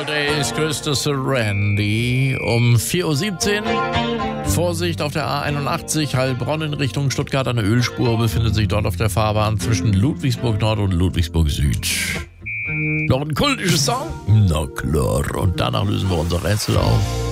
All Days Christopher Randy um 4.17 Uhr. Vorsicht auf der A81 Heilbronn in Richtung Stuttgart. Eine Ölspur befindet sich dort auf der Fahrbahn zwischen Ludwigsburg Nord und Ludwigsburg Süd. Noch ein kultisches Song? Na klar. Und danach lösen wir unser Rätsel auf.